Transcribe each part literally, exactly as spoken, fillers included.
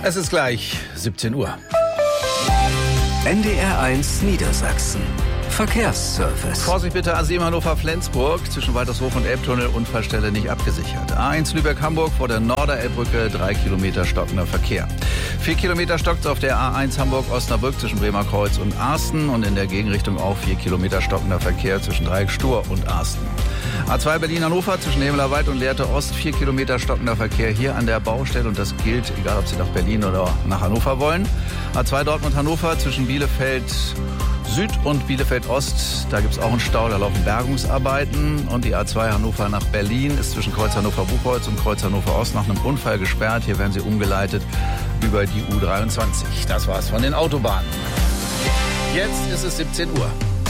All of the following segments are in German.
Es ist gleich siebzehn Uhr. N D R eins Niedersachsen. Verkehrsservice. Vorsicht bitte, A sieben Hannover-Flensburg, zwischen Waltershof und Elbtunnel, Unfallstelle nicht abgesichert. A eins Lübeck-Hamburg vor der Norderelbbrücke, drei Kilometer stockender Verkehr. Vier Kilometer stockt auf der A eins Hamburg-Osnabrück zwischen Bremer Kreuz und Arsten und in der Gegenrichtung auch vier Kilometer stockender Verkehr zwischen Dreieck Stur und Arsten. A zwei Berlin-Hannover zwischen Hemelerwald und Lehrte Ost, vier Kilometer stockender Verkehr hier an der Baustelle und das gilt, egal ob Sie nach Berlin oder nach Hannover wollen. A zwei Dortmund-Hannover zwischen Bielefeld Süd und Bielefeld Ost, da gibt es auch einen Stau, da laufen Bergungsarbeiten. Und die A zwei Hannover nach Berlin ist zwischen Kreuz Hannover-Buchholz und Kreuz Hannover Ost nach einem Unfall gesperrt. Hier werden sie umgeleitet über die U dreiundzwanzig. Das war's von den Autobahnen. Jetzt ist es siebzehn Uhr.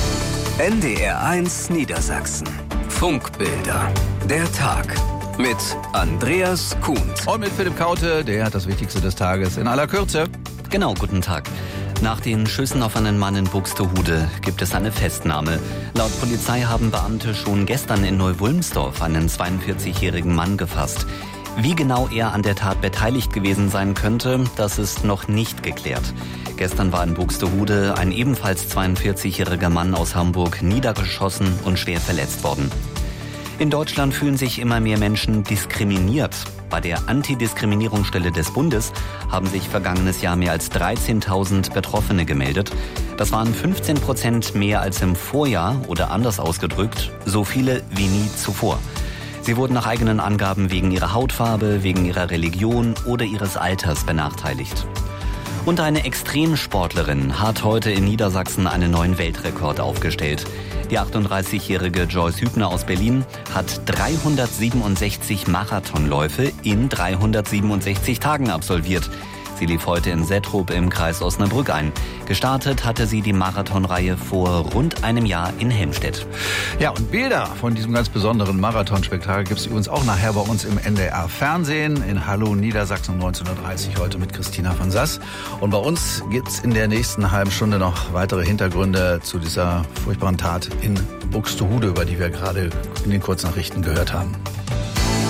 N D R eins Niedersachsen. Funkbilder. Der Tag. Mit Andreas Kuhns. Und mit Philipp Kaute, der hat das Wichtigste des Tages in aller Kürze. Genau, guten Tag. Nach den Schüssen auf einen Mann in Buxtehude gibt es eine Festnahme. Laut Polizei haben Beamte schon gestern in Neu-Wulmsdorf einen zweiundvierzigjährigen Mann gefasst. Wie genau er an der Tat beteiligt gewesen sein könnte, das ist noch nicht geklärt. Gestern war in Buxtehude ein ebenfalls zweiundvierzigjähriger Mann aus Hamburg niedergeschossen und schwer verletzt worden. In Deutschland fühlen sich immer mehr Menschen diskriminiert. Bei der Antidiskriminierungsstelle des Bundes haben sich vergangenes Jahr mehr als dreizehntausend Betroffene gemeldet. Das waren fünfzehn Prozent mehr als im Vorjahr oder anders ausgedrückt, so viele wie nie zuvor. Sie wurden nach eigenen Angaben wegen ihrer Hautfarbe, wegen ihrer Religion oder ihres Alters benachteiligt. Und eine Extremsportlerin hat heute in Niedersachsen einen neuen Weltrekord aufgestellt. Die achtunddreißigjährige Joyce Hübner aus Berlin hat dreihundertsiebenundsechzig Marathonläufe in dreihundertsiebenundsechzig Tagen absolviert. Sie lief heute in Settrup im Kreis Osnabrück ein. Gestartet hatte sie die Marathonreihe vor rund einem Jahr in Helmstedt. Ja, und Bilder von diesem ganz besonderen Marathonspektakel gibt es übrigens auch nachher bei uns im N D R Fernsehen in Hallo Niedersachsen um neunzehn Uhr dreißig heute mit Christina von Sass. Und bei uns gibt es in der nächsten halben Stunde noch weitere Hintergründe zu dieser furchtbaren Tat in Buxtehude, über die wir gerade in den Kurznachrichten gehört haben.